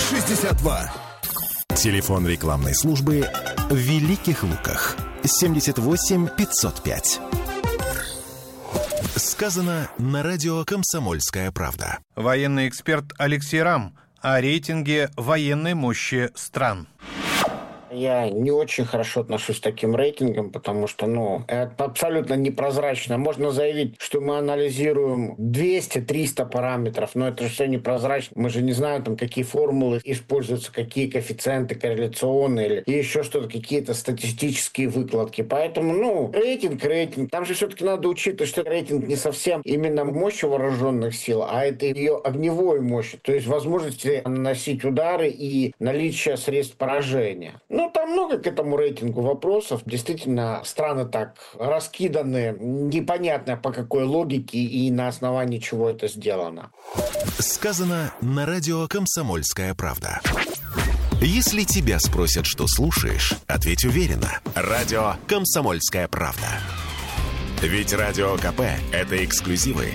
62. Телефон рекламной службы в Великих Луках. 78 505. Сказано на радио «Комсомольская правда». Военный эксперт Алексей Рам о рейтинге военной мощи стран. Я не очень хорошо отношусь к таким рейтингам, потому что, это абсолютно непрозрачно. Можно заявить, что мы анализируем 200-300 параметров, но это же все непрозрачно. Мы же не знаем, какие формулы используются, какие коэффициенты корреляционные или еще что-то, какие-то статистические выкладки. Поэтому, рейтинг. Там же все-таки надо учитывать, что рейтинг не совсем именно мощь вооруженных сил, а это ее огневой мощь, то есть возможности наносить удары и наличие средств поражения. Там много к этому рейтингу вопросов. Действительно, страны так раскиданы, непонятно по какой логике и на основании чего это сделано. Сказано на радио «Комсомольская правда». Если тебя спросят, что слушаешь, ответь уверенно. Радио «Комсомольская правда». Ведь Радио КП – это эксклюзивы.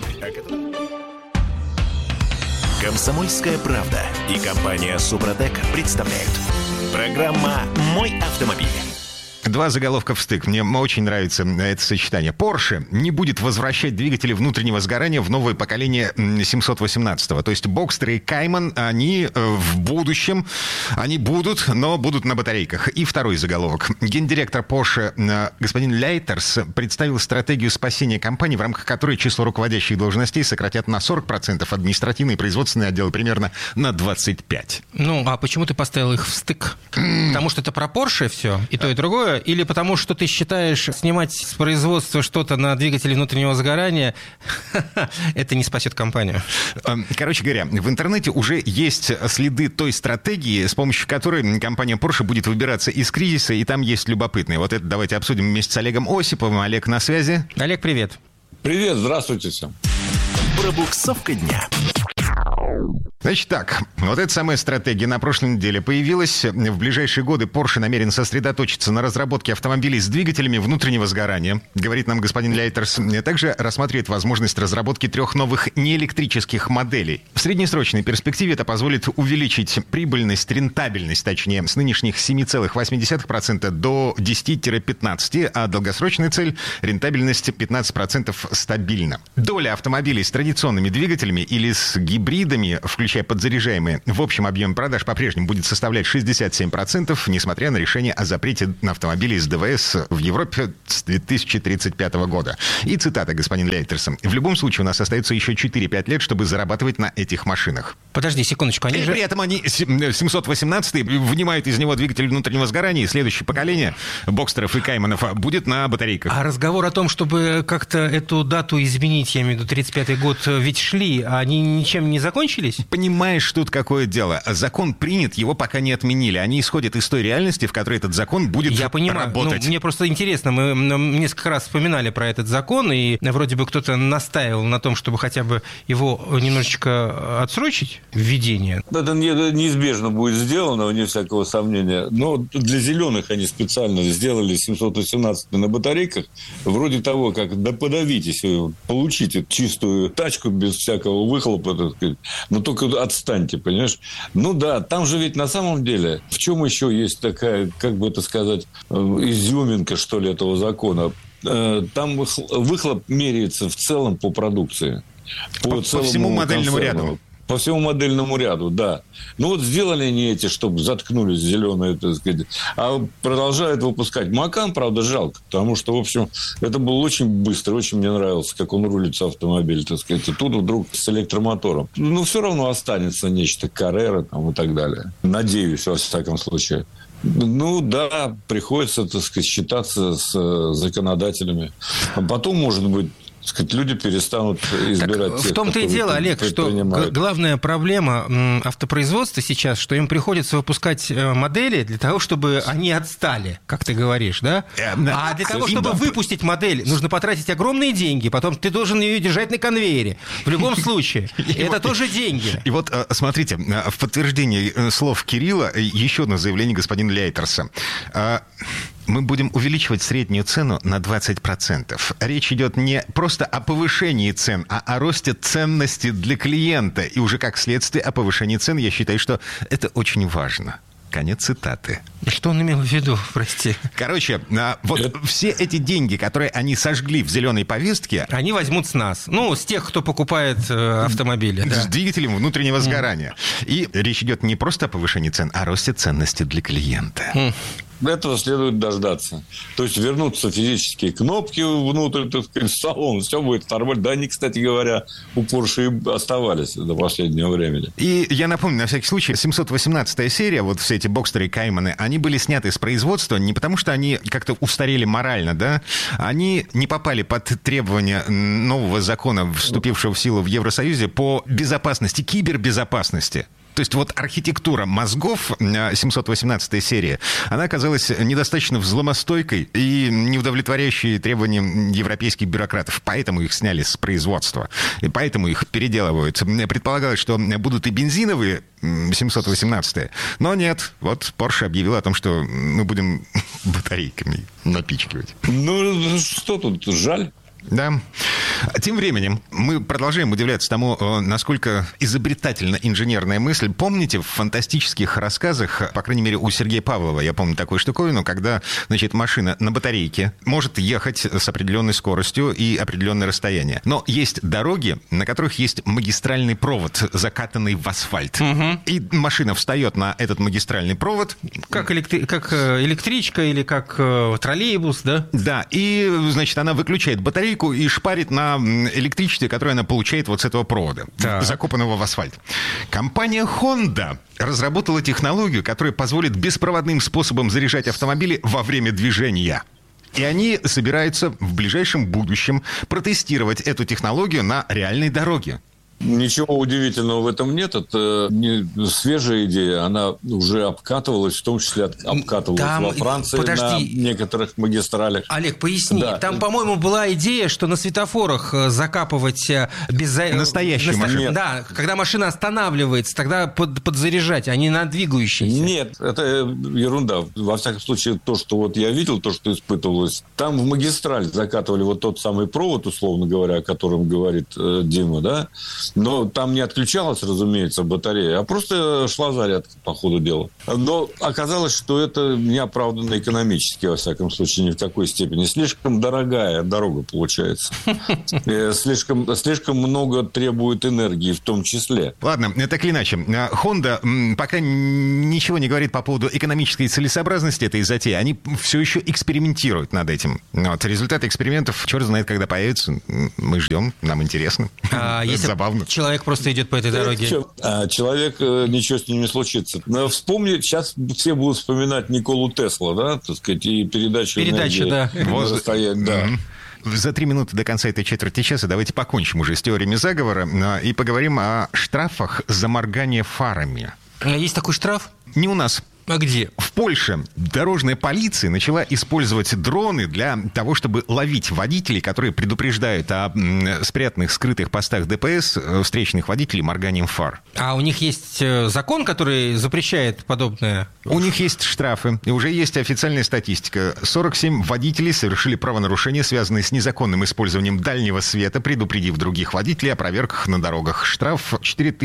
«Комсомольская правда» и компания «Супротек» представляют. Программа «Мой автомобиль». Два заголовка в стык. Мне очень нравится это сочетание. Porsche не будет возвращать двигатели внутреннего сгорания в новое поколение 718-го. То есть Boxster и Cayman, они в будущем, они будут, но будут на батарейках. И второй заголовок. Гендиректор Porsche господин Лейтерс представил стратегию спасения компании, в рамках которой число руководящих должностей сократят на 40%, административные и производственные отделы примерно на 25%. А почему ты поставил их в стык? Потому что это про Porsche все, и то, и другое? Или потому что ты считаешь, снимать с производства что-то на двигателе внутреннего сгорания, это не спасет компанию? Короче говоря, в интернете уже есть следы той стратегии, с помощью которой компания Porsche будет выбираться из кризиса, и там есть любопытные. Вот это давайте обсудим вместе с Олегом Осиповым. Олег на связи. Олег, привет. Привет, здравствуйте всем. Пробуксовка дня. Значит так, вот эта самая стратегия на прошлой неделе появилась. В ближайшие годы Porsche намерен сосредоточиться на разработке автомобилей с двигателями внутреннего сгорания, говорит нам господин Лейтерс. Также рассматривает возможность разработки 3 новых неэлектрических моделей. В среднесрочной перспективе это позволит увеличить прибыльность, рентабельность, точнее, с нынешних 7,8% до 10-15%, а долгосрочная цель – рентабельность 15% стабильно. Доля автомобилей с традиционными двигателями или с гибридами, включая подзаряжаемые, в общем объеме продаж по-прежнему будет составлять 67%, несмотря на решение о запрете на автомобили с ДВС в Европе с 2035 года. И цитата господина Лейтерса. В любом случае у нас остается еще 4-5 лет, чтобы зарабатывать на этих машинах. Подожди секундочку. И при этом они 718-й вынимают из него двигатель внутреннего сгорания, и следующее поколение Бокстеров и Кайманов будет на батарейках. А разговор о том, чтобы как-то эту дату изменить, я имею в виду 35-й год, ведь шли, а они ничем не закончились? Понимаешь, тут какое дело. Закон принят, его пока не отменили. Они исходят из той реальности, в которой этот закон будет работать. Я понимаю. Мне просто интересно. Мы несколько раз вспоминали про этот закон, и вроде бы кто-то настаивал на том, чтобы хотя бы его немножечко отсрочить, введение. Это неизбежно будет сделано, вне всякого сомнения. Но для зеленых они специально сделали 718 на батарейках. Вроде того, как подавитесь, получите чистую тачку без всякого выхлопа, так сказать. Но только отстаньте, понимаешь? Там же ведь на самом деле, в чем еще есть такая, как бы это сказать, изюминка, что ли, этого закона? Там выхлоп меряется в целом по продукции. По всему модельному ряду. По всему модельному ряду, да. Сделали они эти, чтобы заткнулись зеленые, так сказать, а продолжают выпускать. Макан, правда, жалко, потому что, в общем, это было очень быстро, очень мне нравилось, как он рулится автомобиль, так сказать. И тут вдруг с электромотором. Все равно останется нечто Каррера и так далее. Надеюсь, во всяком случае. Приходится, так сказать, считаться с законодателями. А потом, может быть, люди перестанут избирать тех, в том-то и дело, Олег, что главная проблема автопроизводства сейчас, что им приходится выпускать модели для того, чтобы они отстали, как ты говоришь, да? А для того, чтобы выпустить модель, нужно потратить огромные деньги, потом ты должен ее держать на конвейере. В любом случае, это тоже деньги. И вот, смотрите, в подтверждение слов Кирилла еще одно заявление господина Лейтерса. Мы будем увеличивать среднюю цену на 20%. Речь идет не просто о повышении цен, а о росте ценности для клиента. И уже как следствие о повышении цен, я считаю, что это очень важно. Конец цитаты. Что он имел в виду, прости? Короче, вот все эти деньги, которые они сожгли в зеленой повестке... Они возьмут с нас. Ну, с тех, кто покупает автомобили. С двигателем внутреннего сгорания. И речь идет не просто о повышении цен, а о росте ценности для клиента. Этого следует дождаться. То есть вернутся физические кнопки внутрь, так сказать, в салон, все будет нормально. Да, они, кстати говоря, у Porsche и оставались до последнего времени. И я напомню, на всякий случай, 718-я серия, вот все эти Бокстеры и Кайманы, они были сняты с производства не потому, что они как-то устарели морально, да, они не попали под требования нового закона, вступившего в силу в Евросоюзе по безопасности, кибербезопасности. То есть вот архитектура мозгов 718-й серии, она оказалась недостаточно взломостойкой и не удовлетворяющей требованиям европейских бюрократов. Поэтому их сняли с производства. И поэтому их переделывают. Предполагалось, что будут и бензиновые 718-е. Но нет. Вот Porsche объявила о том, что мы будем батарейками напичкивать. Ну, что тут? Жаль. Да. Тем временем мы продолжаем удивляться тому, насколько изобретательна инженерная мысль. Помните, в фантастических рассказах, по крайней мере, у Сергея Павлова, я помню такую штуковину, когда, значит, машина на батарейке может ехать с определенной скоростью и определенное расстояние. Но есть дороги, на которых есть магистральный провод, закатанный в асфальт. Угу. И машина встает на этот магистральный провод. Как электричка или как троллейбус, да? Да, и, значит, она выключает батарейку и шпарит на электричестве, которое она получает вот с этого провода, закопанного в асфальт. Компания Honda разработала технологию, которая позволит беспроводным способом заряжать автомобили во время движения. И они собираются в ближайшем будущем протестировать эту технологию на реальной дороге. Ничего удивительного в этом нет. Это не свежая идея. Она уже обкатывалась, в том числе обкатывалась во Франции на некоторых магистралях. Олег, поясни. Да. Там, по-моему, была идея, что на светофорах закапывать без... Настоящую машину. Да, когда машина останавливается, тогда подзаряжать, а не на двигающейся. Нет, это ерунда. Во всяком случае, то, что вот я видел, то, что испытывалось, там в магистраль закатывали вот тот самый провод, условно говоря, о котором говорит Дима, да? Но там не отключалась, разумеется, батарея, а просто шла зарядка по ходу дела. Но оказалось, что это неоправданно экономически, во всяком случае, ни в какой степени. Слишком дорогая дорога получается. Слишком много требует энергии в том числе. Ладно, так или иначе. Honda пока ничего не говорит по поводу экономической целесообразности этой затеи. Они все еще экспериментируют над этим. Вот. Результаты экспериментов, черт знает, когда появятся. Мы ждем, нам интересно. Это забавно. Человек просто идет по этой дороге. Человек, ничего с ним не случится. Но вспомни, сейчас все будут вспоминать Николу Тесла, да, так сказать, и передачу да. Да. За 3 минуты до конца этой четверти часа давайте покончим уже с теориями заговора и поговорим о штрафах за моргание фарами. Есть такой штраф? Не у нас. А где? В Польше дорожная полиция начала использовать дроны для того, чтобы ловить водителей, которые предупреждают о спрятанных, скрытых постах ДПС встречных водителей морганием фар. А у них есть закон, который запрещает подобное? У них есть штрафы, и уже есть официальная статистика. 47 водителей совершили правонарушения, связанные с незаконным использованием дальнего света, предупредив других водителей о проверках на дорогах. Штраф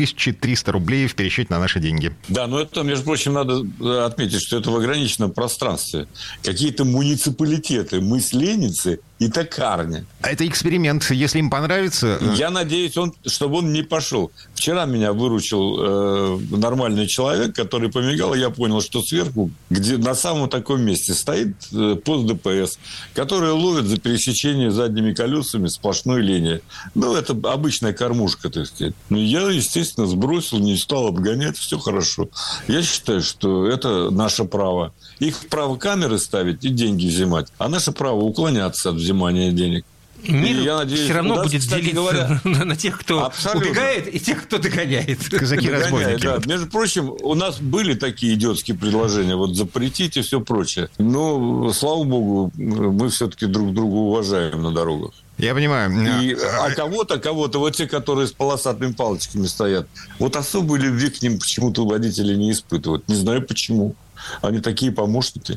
4300 рублей в пересчете на наши деньги. Да, но это, между прочим, надо отметить, что это в ограниченном пространстве. Какие-то муниципалитеты, мысленицы и токарни. Это эксперимент. Если им понравится... Я надеюсь, чтобы он не пошел. Вчера меня выручил нормальный человек, который помигал, и я понял, что сверху, где на самом таком месте стоит пост ДПС, который ловит за пересечение задними колесами сплошной линии. Ну, это обычная кормушка, так сказать. Но я, естественно, сбросил, не стал обгонять, все хорошо. Я считаю, что это наше право. Их право камеры ставить и деньги взимать, а наше право уклоняться от взимания денег. Мир, я надеюсь, все равно будет делиться на тех, кто убегает, и тех, кто догоняет. Казаки-разбойники. Да. Между прочим, у нас были такие идиотские предложения, вот запретить и все прочее. Но, слава богу, мы все-таки друг друга уважаем на дорогах. Я понимаю. А кого-то, вот те, которые с полосатыми палочками стоят, вот особой любви к ним почему-то водители не испытывают. Не знаю почему. Они такие помощники.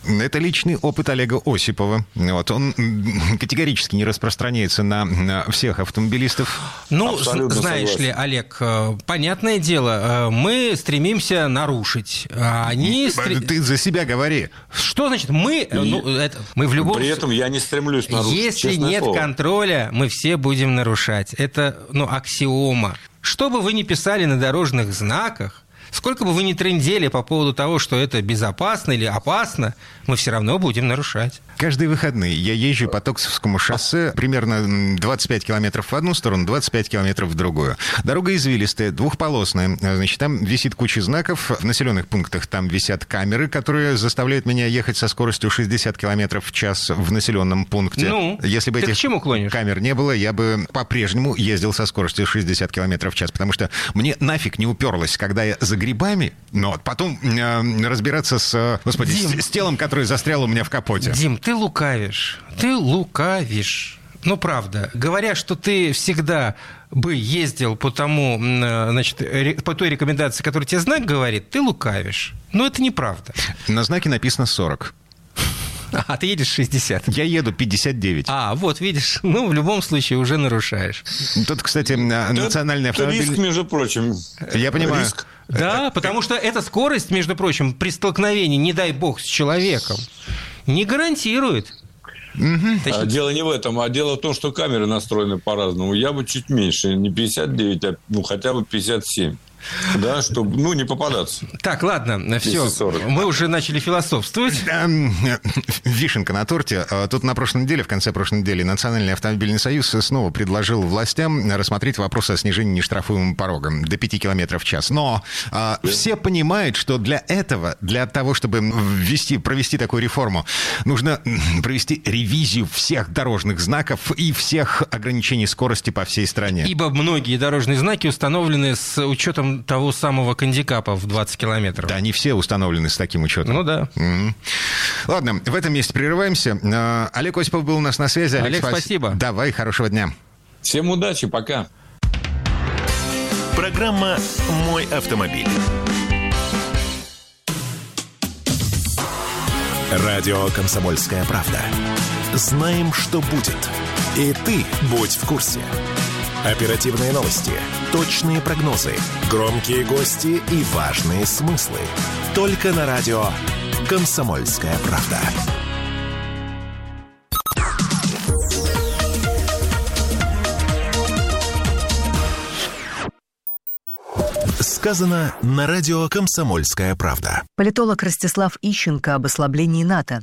Это личный опыт Олега Осипова. Вот, он категорически не распространяется на всех автомобилистов. Ну, знаешь ли, Олег, понятное дело, мы стремимся нарушить. Ты за себя говори. Что значит мы? Мы в любом... При этом я не стремлюсь нарушить. Если нет контроля, мы все будем нарушать. Это, аксиома. Что бы вы ни писали на дорожных знаках, сколько бы вы ни трындели по поводу того, что это безопасно или опасно, мы все равно будем нарушать. Каждые выходные я езжу по Токсовскому шоссе примерно 25 километров в одну сторону, 25 километров в другую. Дорога извилистая, двухполосная. Значит, там висит куча знаков. В населенных пунктах там висят камеры, которые заставляют меня ехать со скоростью 60 километров в час в населенном пункте. Если бы этих камер не было, я бы по-прежнему ездил со скоростью 60 километров в час, потому что мне нафиг не уперлось, когда я за грибами, но потом разбираться с телом, которое застряло у меня в капоте. Дим, ты лукавишь. Ну, правда. Говоря, что ты всегда бы ездил по тому, по той рекомендации, которую тебе знак говорит, ты лукавишь. Но это неправда. На знаке написано 40. А ты едешь 60? Я еду 59. Вот, видишь, в любом случае уже нарушаешь. Тут, кстати, национальный автомобиль... Это риск, между прочим. Я понимаю. Риск. Да, потому что эта скорость, между прочим, при столкновении, не дай бог, с человеком, не гарантирует. Угу. Дело не в этом, а дело в том, что камеры настроены по-разному. Я бы чуть меньше, не 59, а хотя бы 57. Да, чтобы, не попадаться. Так, ладно, все. Мы уже начали философствовать. Вишенка на торте. Тут в конце прошлой недели, Национальный автомобильный союз снова предложил властям рассмотреть вопрос о снижении нештрафуемого порога до 5 км в час. Но все понимают, что для того, чтобы провести такую реформу, нужно провести ревизию всех дорожных знаков и всех ограничений скорости по всей стране. Ибо многие дорожные знаки установлены с учетом того самого кандикапа в 20 километров. Да, они все установлены с таким учетом. Ну да. Ладно, в этом месте прерываемся. Олег Осипов был у нас на связи. Олег, спасибо. Давай, хорошего дня. Всем удачи, пока. Программа «Мой автомобиль». Радио «Комсомольская правда». Знаем, что будет. И ты будь в курсе. Оперативные новости, точные прогнозы, громкие гости и важные смыслы. Только на радио «Комсомольская правда». Сказано на радио «Комсомольская правда». Политолог Ростислав Ищенко об ослаблении НАТО.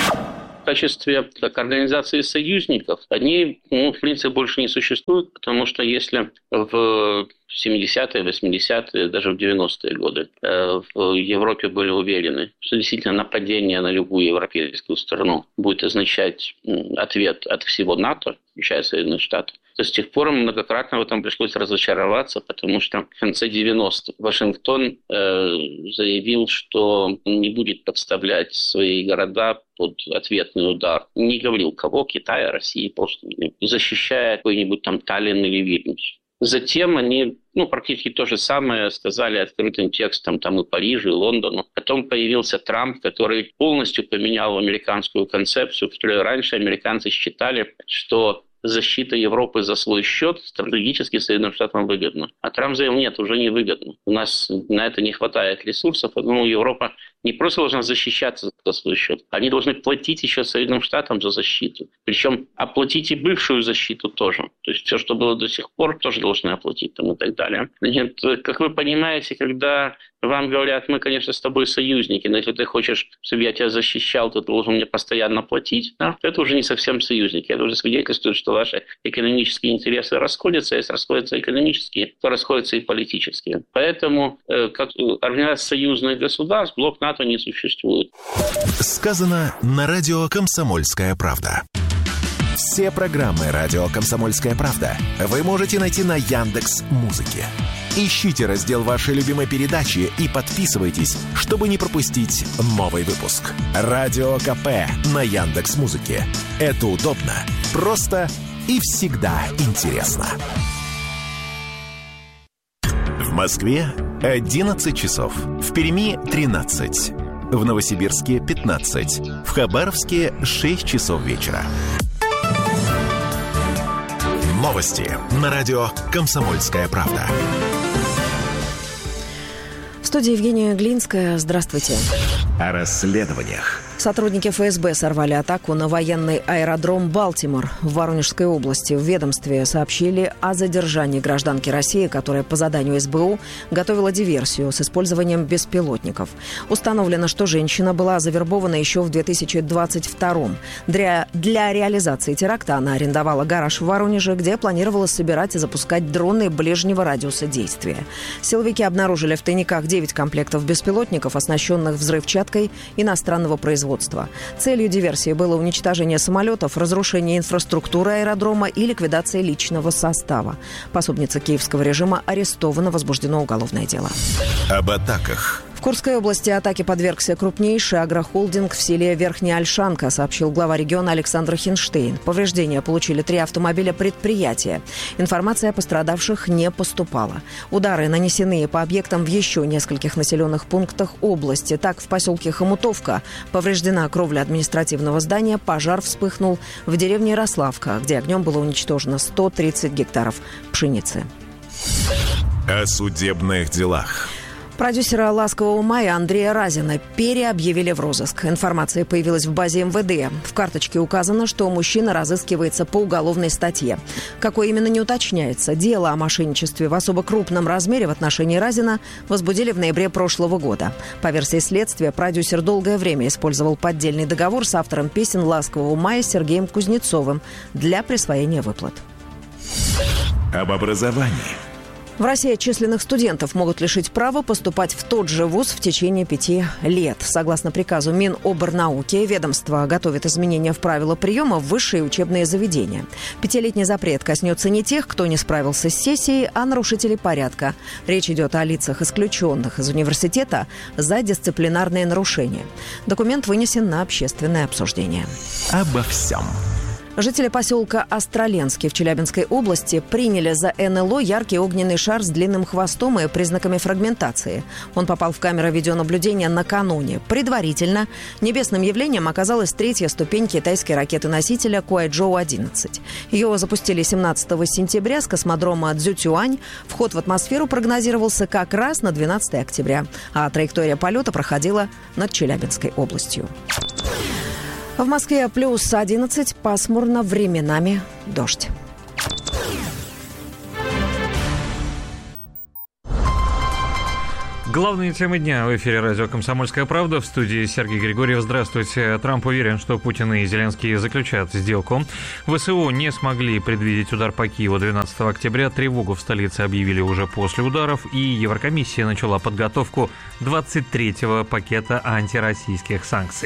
В качестве организации союзников они, в принципе, больше не существуют, потому что если в 70-е, 80-е, даже в 90-е годы в Европе были уверены, что действительно нападение на любую европейскую страну будет означать ответ от всего НАТО, включая Соединенные Штаты, то с тех пор им многократно в этом пришлось разочароваться, потому что в конце 90-х Вашингтон заявил, что не будет подставлять свои города под ответный удар. Не говорил кого, Китая, России, просто защищая какой-нибудь там Таллин или Вильнюс. Затем они, практически то же самое сказали открытым текстом там и Парижу, и Лондону. Потом появился Трамп, который полностью поменял американскую концепцию, которую раньше американцы считали, что защита Европы за свой счет стратегически Соединенным Штатам выгодна. А Трамп заявил, нет, уже не выгодно. У нас на это не хватает ресурсов, поэтому Европа не просто должна защищаться за свой счет, они должны платить еще Соединенным Штатам за защиту. Причем оплатить и бывшую защиту тоже. То есть все, что было до сих пор, тоже должны оплатить там и так далее. Нет, как вы понимаете, когда вам говорят, мы, конечно, с тобой союзники, но если ты хочешь, чтобы я тебя защищал, то ты должен мне постоянно платить, да? Это уже не совсем союзники. Это уже свидетельствует, что ваши экономические интересы расходятся, если расходятся экономические, то расходятся и политические. Поэтому, как организация союзных государств, блок НАТО не существует. Сказано на радио «Комсомольская правда». Все программы радио «Комсомольская правда» вы можете найти на Яндекс.Музыке. Ищите раздел вашей любимой передачи и подписывайтесь, чтобы не пропустить новый выпуск. Радио КП на Яндекс.Музыке. Это удобно, просто и всегда интересно. В Москве 11 часов. В Перми 13. В Новосибирске 15. В Хабаровске 6 часов вечера. Новости на радио «Комсомольская правда». В студии Евгения Глинская. Здравствуйте. О расследованиях. Сотрудники ФСБ сорвали атаку на военный аэродром Балтимор в Воронежской области. В ведомстве сообщили о задержании гражданки России, которая по заданию СБУ готовила диверсию с использованием беспилотников. Установлено, что женщина была завербована еще в 2022-м. Для реализации теракта она арендовала гараж в Воронеже, где планировала собирать и запускать дроны ближнего радиуса действия. Силовики обнаружили в тайниках 9 комплектов беспилотников, оснащенных взрывчаткой иностранного производства. Целью диверсии было уничтожение самолетов, разрушение инфраструктуры аэродрома и ликвидация личного состава. Пособница киевского режима арестована, возбуждено уголовное дело. Об атаках. В Курской области атаке подвергся крупнейший агрохолдинг в селе Верхняя Ольшанка, сообщил глава региона Александр Хинштейн. Повреждения получили 3 автомобиля предприятия. Информация о пострадавших не поступала. Удары нанесены по объектам в еще нескольких населенных пунктах области. Так, в поселке Хомутовка повреждена кровля административного здания, пожар вспыхнул в деревне Ярославка, где огнем было уничтожено 130 гектаров пшеницы. О судебных делах. Продюсера «Ласкового мая» Андрея Разина переобъявили в розыск. Информация появилась в базе МВД. В карточке указано, что мужчина разыскивается по уголовной статье. Какой именно, не уточняется. Дело о мошенничестве в особо крупном размере в отношении Разина возбудили в ноябре прошлого года. По версии следствия, продюсер долгое время использовал поддельный договор с автором песен «Ласкового мая» Сергеем Кузнецовым для присвоения выплат. Об образовании. В России отчисленных студентов могут лишить права поступать в тот же вуз в течение 5 лет. Согласно приказу Миноборнауки, ведомство готовит изменения в правила приема в высшие учебные заведения. 5-летний запрет коснется не тех, кто не справился с сессией, а нарушителей порядка. Речь идет о лицах, исключенных из университета за дисциплинарные нарушения. Документ вынесен на общественное обсуждение. Обо всем. Жители поселка Остроленский в Челябинской области приняли за НЛО яркий огненный шар с длинным хвостом и признаками фрагментации. Он попал в камеры видеонаблюдения накануне. Предварительно небесным явлением оказалась 3-я ступень китайской ракеты-носителя Куайчжоу-11. Ее запустили 17 сентября с космодрома Цзюцюань. Вход в атмосферу прогнозировался как раз на 12 октября, а траектория полета проходила над Челябинской областью. В Москве плюс 11, пасмурно, временами дождь. Главные темы дня в эфире радио «Комсомольская правда». В студии Сергей Григорьев. Здравствуйте. Трамп уверен, что Путин и Зеленский заключат сделку. ВСУ не смогли предвидеть удар по Киеву 12 октября. Тревогу в столице объявили уже после ударов. И Еврокомиссия начала подготовку 23-го пакета антироссийских санкций.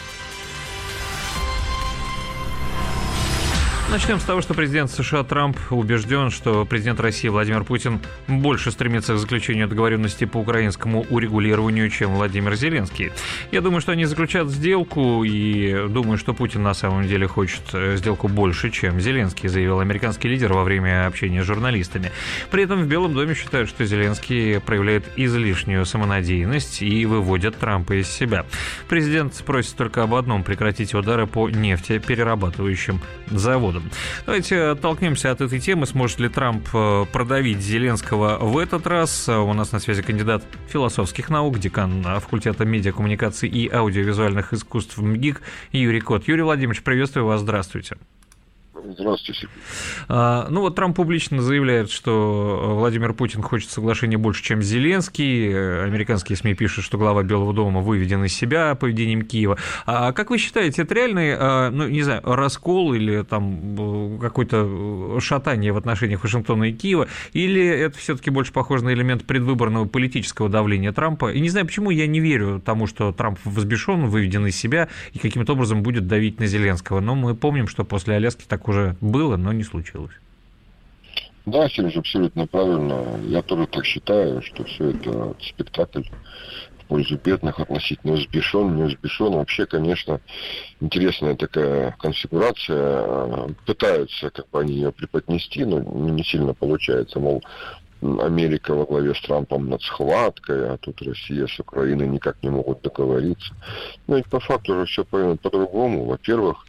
Начнем с того, что президент США Трамп убежден, что президент России Владимир Путин больше стремится к заключению договоренности по украинскому урегулированию, чем Владимир Зеленский. Я думаю, что они заключат сделку, и думаю, что Путин на самом деле хочет сделку больше, чем Зеленский, заявил американский лидер во время общения с журналистами. При этом в Белом доме считают, что Зеленский проявляет излишнюю самонадеянность и выводит Трампа из себя. Президент просит только об одном – прекратить удары по нефтеперерабатывающим заводам. Давайте оттолкнемся от этой темы. Сможет ли Трамп продавить Зеленского в этот раз? У нас на связи кандидат философских наук, декан факультета медиакоммуникаций и аудиовизуальных искусств МГИК Юрий Кот. Юрий Владимирович, приветствую вас, здравствуйте. Здравствуйте. Ну вот Трамп публично заявляет, что Владимир Путин хочет соглашения больше, чем Зеленский. Американские СМИ пишут, что глава Белого дома выведен из себя поведением Киева. А как вы считаете, это реальный, ну, не знаю, раскол или там какое-то шатание в отношениях Вашингтона и Киева, или это все-таки больше похоже на элемент предвыборного политического давления Трампа? И не знаю, почему я не верю тому, что Трамп взбешен, выведен из себя и каким-то образом будет давить на Зеленского. Но мы помним, что после Аляски так уже было, но не случилось. Да, Сережа, абсолютно правильно. Я тоже так считаю, что все это спектакль в пользу бедных, относительно взбешен, не взбешен. Вообще, конечно, интересная такая конфигурация. Пытаются как бы они ее преподнести, но не сильно получается. Мол, Америка во главе с Трампом над схваткой, а тут Россия с Украиной никак не могут договориться. Но ведь по факту же все по-другому. Во-первых,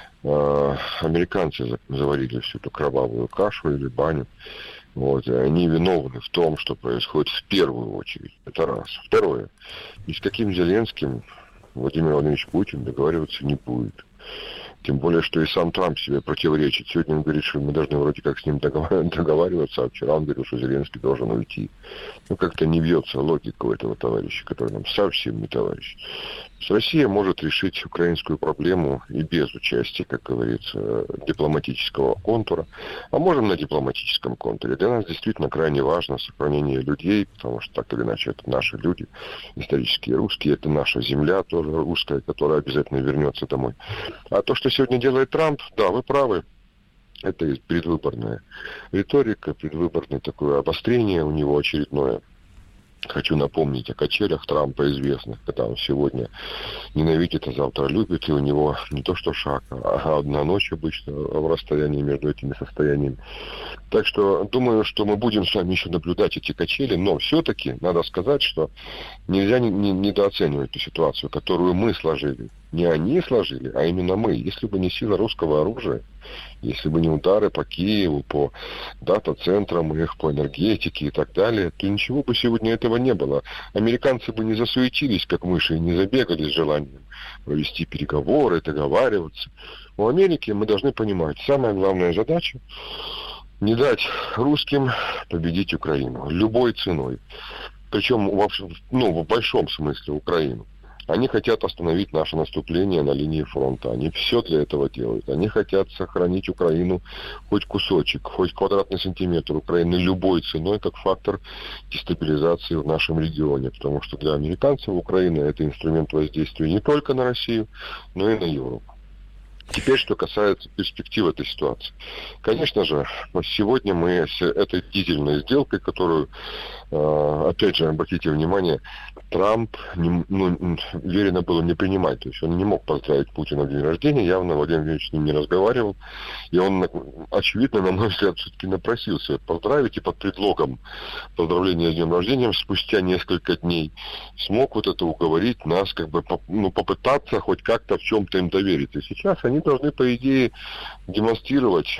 американцы заварили всю эту кровавую кашу или баню. Вот, и они виновны в том, что происходит в первую очередь. Это раз. Второе. Ни с каким Зеленским Владимир Владимирович Путин договариваться не будет. Тем более, что и сам Трамп себе противоречит. Сегодня он говорит, что мы должны вроде как с ним договариваться, а вчера он говорил, что Зеленский должен уйти. Ну, как-то не бьется логика у этого товарища, который нам совсем не товарищ. Россия может решить украинскую проблему и без участия, как говорится, дипломатического контура. А можем на дипломатическом контуре. Для нас действительно крайне важно сохранение людей, потому что так или иначе это наши люди, исторические русские, это наша земля тоже русская, которая обязательно вернется домой. А то, что сегодня делает Трамп, да, вы правы. Это предвыборная риторика, предвыборное такое обострение у него очередное. Хочу напомнить о качелях Трампа известных, когда он сегодня ненавидит, а завтра любит, и у него не то что шаг, а одна ночь обычно в расстоянии между этими состояниями. Так что думаю, что мы будем с вами еще наблюдать эти качели, но все-таки надо сказать, что нельзя недооценивать эту ситуацию, которую мы сложили. Не они сложили, а именно мы. Если бы не сила русского оружия, если бы не удары по Киеву, по дата-центрам их, по энергетике и так далее, то ничего бы сегодня этого не было. Американцы бы не засуетились, как мыши, и не забегали с желанием провести переговоры, договариваться. У Америки мы должны понимать, самая главная задача – не дать русским победить Украину любой ценой. Причем в большом смысле Украину. Они хотят остановить наше наступление на линии фронта. Они все для этого делают. Они хотят сохранить Украину хоть кусочек, хоть квадратный сантиметр Украины любой ценой, как фактор дестабилизации в нашем регионе. Потому что для американцев Украина – это инструмент воздействия не только на Россию, но и на Европу. Теперь, что касается перспектив этой ситуации. Конечно же, сегодня мы с этой дизельной сделкой, которую, опять же, обратите внимание, Трамп уверенно было не принимать. То есть он не мог поздравить Путина в день рождения, явно Владимир Владимирович с ним не разговаривал. И он, очевидно, на мой взгляд, все-таки напросился поздравить, и под предлогом поздравления с днем рождения спустя несколько дней смог вот это уговорить нас, как бы попытаться хоть как-то в чем-то им довериться. И сейчас они должны, по идее, демонстрировать,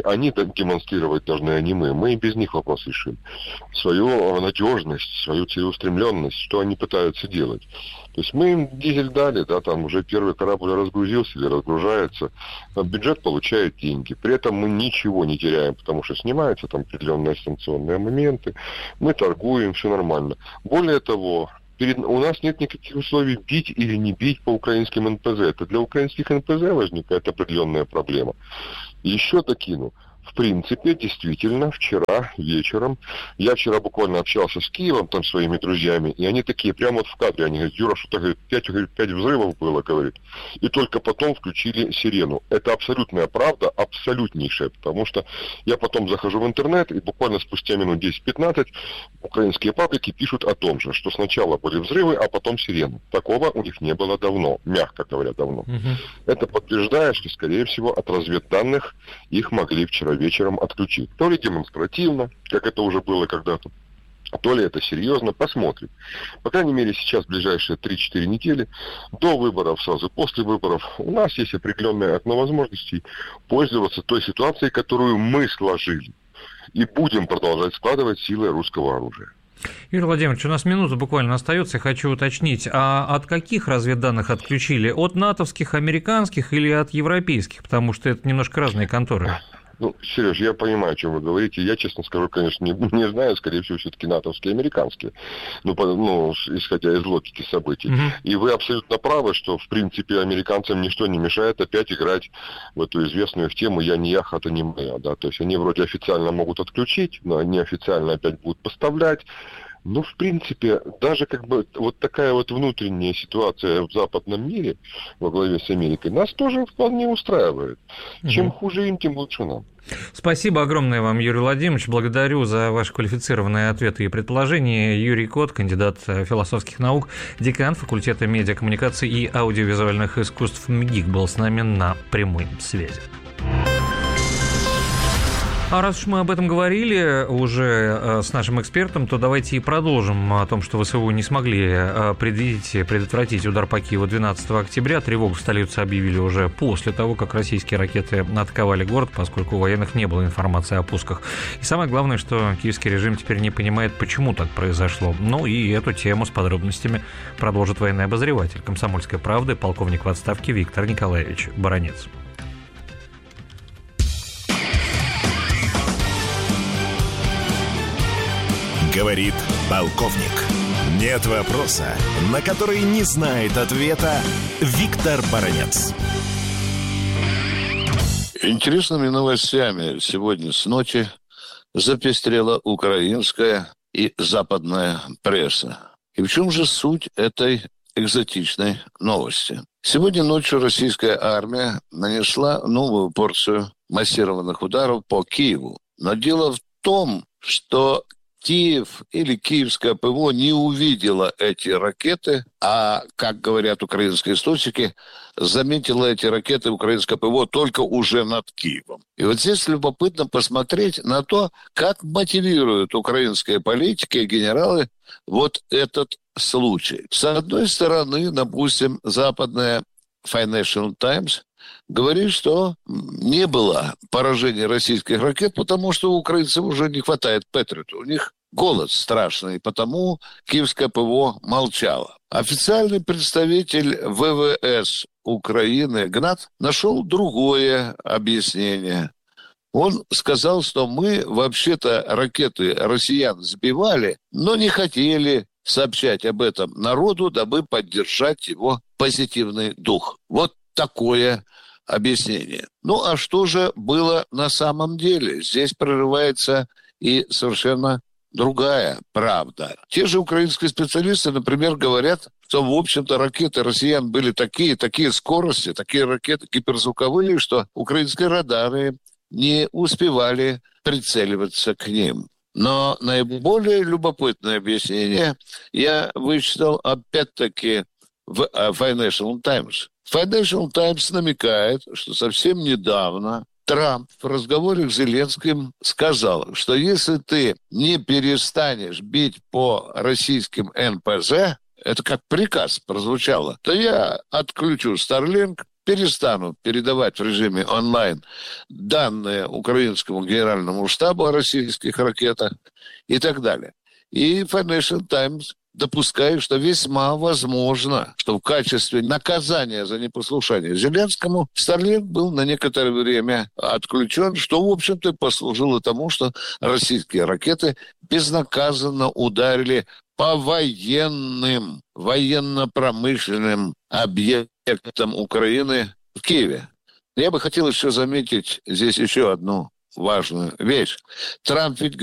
должны, а не мы. Мы и без них вопрос решим. Свою надежность, свою целеустремленность, что они пытаются делать. То есть мы им дизель дали, да, там уже первый корабль разгрузился или разгружается, бюджет получает деньги. При этом мы ничего не теряем, потому что снимаются там определенные санкционные моменты, мы торгуем, все нормально. Более того, у нас нет никаких условий бить или не бить по украинским НПЗ. Это для украинских НПЗ возникает определенная проблема. И еще докину. В принципе, действительно, вчера вечером, я вчера буквально общался с Киевом, там, своими друзьями, и они такие, прямо вот в кадре, они говорят, Юра, что-то, говорит, 5 взрывов было, говорит, и только потом включили сирену. Это абсолютная правда, абсолютнейшая, потому что я потом захожу в интернет, и буквально спустя минут 10-15 украинские паблики пишут о том же, что сначала были взрывы, а потом сирены. Такого у них не было давно, мягко говоря, давно. Это подтверждает, что, скорее всего, от разведданных их могли вчера вечером отключить. То ли демонстративно, как это уже было когда-то, то ли это серьезно, посмотрим. По крайней мере, сейчас, в ближайшие 3-4 недели, до выборов, сразу после выборов, у нас есть определенное окно возможностей пользоваться той ситуацией, которую мы сложили. И будем продолжать складывать силы русского оружия. Юрий Владимирович, у нас минута буквально остается, я хочу уточнить, а от каких разведданных отключили? От натовских, американских или от европейских? Потому что это немножко разные конторы. Ну, Сереж, я понимаю, о чем вы говорите. Я, честно скажу, конечно, не знаю, скорее всего, все-таки натовские, американские. Исходя из логики событий. И вы абсолютно правы, что, в принципе, американцам ничто не мешает опять играть в эту известную их тему «я не я, хата не моя». Да? То есть они вроде официально могут отключить, но неофициально опять будут поставлять. Ну, в принципе, даже как бы вот такая вот внутренняя ситуация в западном мире во главе с Америкой нас тоже вполне устраивает. Чем хуже им, тем лучше нам. Спасибо огромное вам, Юрий Владимирович. Благодарю за ваши квалифицированные ответы и предположения. Юрий Кот, кандидат философских наук, декан факультета медиакоммуникаций и аудиовизуальных искусств МГИК, был с нами на прямой связи. А раз уж мы об этом говорили уже с нашим экспертом, то давайте и продолжим о том, что ВСУ не смогли предотвратить удар по Киеву 12 октября. Тревогу в столице объявили уже после того, как российские ракеты атаковали город, поскольку у военных не было информации о пусках. И самое главное, что киевский режим теперь не понимает, почему так произошло. Ну и эту тему с подробностями продолжит военный обозреватель «Комсомольской правды», полковник в отставке Виктор Николаевич Баранец. Говорит полковник. Нет вопроса, на который не знает ответа Виктор Баранец. Интересными новостями сегодня с ночи запестрела украинская и западная пресса. И в чем же суть этой экзотичной новости? Сегодня ночью российская армия нанесла новую порцию массированных ударов по Киеву. Но дело в том, что Киев или киевское ПВО не увидела эти ракеты, а, как говорят украинские источники, заметила эти ракеты украинское ПВО только уже над Киевом. И вот здесь любопытно посмотреть на то, как мотивируют украинские политики и генералы вот этот случай. С одной стороны, допустим, западная Financial Times говорит, что не было поражения российских ракет, потому что у украинцев уже не хватает Патриотов. У них голод страшный, потому киевское ПВО молчало. Официальный представитель ВВС Украины Гнат нашел другое объяснение. Он сказал, что мы вообще-то ракеты россиян сбивали, но не хотели сообщать об этом народу, дабы поддержать его позитивный дух. Вот такое объяснение. Ну, а что же было на самом деле? Здесь прорывается и совершенно другая правда. Те же украинские специалисты, например, говорят, что, в общем-то, ракеты россиян были такие скорости, такие ракеты гиперзвуковые, что украинские радары не успевали прицеливаться к ним. Но наиболее любопытное объяснение я вычитал опять-таки в Financial Times. Financial Times намекает, что совсем недавно Трамп в разговоре с Зеленским сказал, что если ты не перестанешь бить по российским НПЗ, это как приказ прозвучало, то я отключу Starlink, перестану передавать в режиме онлайн данные украинскому генеральному штабу о российских ракетах и так далее. И Financial Times допускает, что весьма возможно, что в качестве наказания за непослушание Зеленскому Starlink был на некоторое время отключен, что, в общем-то, послужило тому, что российские ракеты безнаказанно ударили по военно-промышленным объектам Украины в Киеве. Я бы хотел еще заметить здесь еще одну важную вещь. Трамп ведь